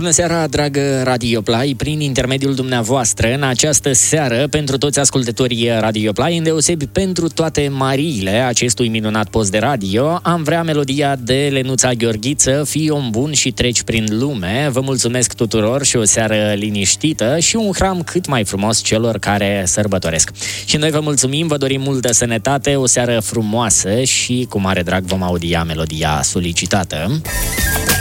Bună seara, dragă Radio Play, prin intermediul dumneavoastră, în această seară, pentru toți ascultătorii Radio Play, îndeosebi pentru toate Mariile acestui minunat post de radio, am vrea melodia de Lenuța Gheorghiță, Fii om bun și treci prin lume. Vă mulțumesc tuturor și o seară liniștită și un hram cât mai frumos celor care sărbătoresc. Și noi vă mulțumim, vă dorim multă sănătate, o seară frumoasă și cu mare drag vom audia melodia solicitată.